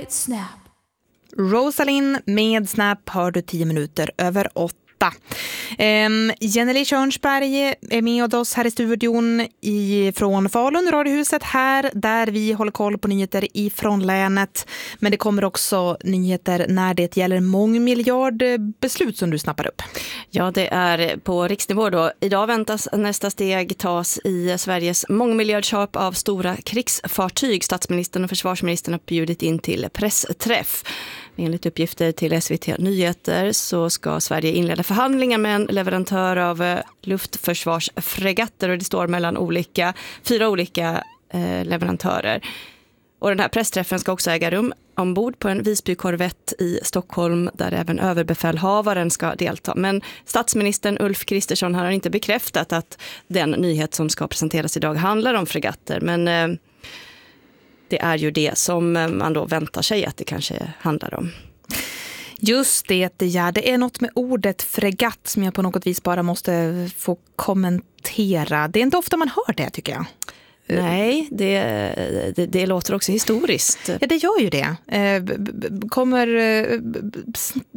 Snap. Rosalind med Snap har du 10 minuter över 8. Jenny Körnsberg är med oss här i studion från Falun, Radiohuset här, där vi håller koll på nyheter ifrån länet. Men det kommer också nyheter när det gäller mångmiljardbeslut som du snappar upp. Ja, det är på riksnivå då. Idag väntas nästa steg tas i Sveriges mångmiljardköp av stora krigsfartyg. Statsministern och försvarsministern har bjudit in till pressträff. Enligt uppgifter till SVT Nyheter så ska Sverige inleda förhandlingar med en leverantör av luftförsvarsfregatter, och det står mellan 4 olika leverantörer. Och den här pressträffen ska också äga rum ombord på en Visby-korvett i Stockholm, där även överbefälhavaren ska delta. Men statsministern Ulf Kristersson har inte bekräftat att den nyhet som ska presenteras idag handlar om fregatter, men det är ju det som man då väntar sig att det kanske handlar om. Just det, ja. Det är något med ordet fregatt som jag på något vis bara måste få kommentera. Det är inte ofta man hör det, tycker jag. Nej, det låter också historiskt. Ja, det gör ju det.